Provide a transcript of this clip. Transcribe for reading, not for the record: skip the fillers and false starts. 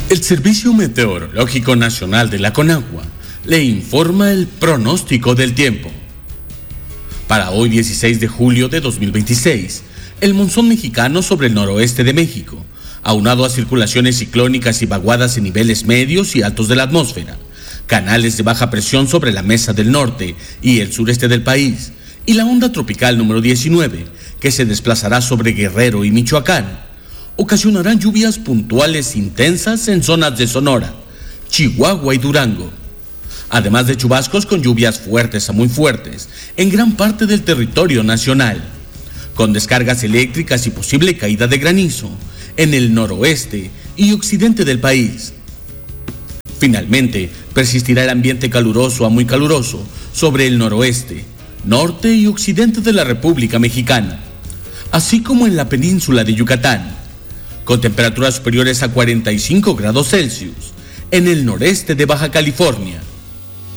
El Servicio Meteorológico Nacional de la Conagua le informa el pronóstico del tiempo. Para hoy 16 de julio de 2026, el monzón mexicano sobre el noroeste de México, aunado a circulaciones ciclónicas y vaguadas en niveles medios y altos de la atmósfera, canales de baja presión sobre la mesa del norte y el sureste del país, y la onda tropical número 19, que se desplazará sobre Guerrero y Michoacán, ocasionarán lluvias puntuales intensas en zonas de Sonora, Chihuahua y Durango, además de chubascos con lluvias fuertes a muy fuertes en gran parte del territorio nacional, con descargas eléctricas y posible caída de granizo en el noroeste y occidente del país. Finalmente, persistirá el ambiente caluroso a muy caluroso sobre el noroeste, norte y occidente de la República Mexicana, así como en la península de Yucatán, con temperaturas superiores a 45 grados Celsius en el noreste de Baja California,